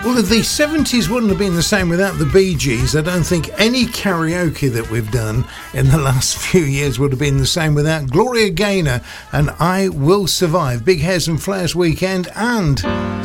Well, if the 70s wouldn't have been the same without the Bee Gees, I don't think any karaoke that we've done in the last few years would have been the same without Gloria Gaynor and I Will Survive. Big Hairs and Flowers weekend and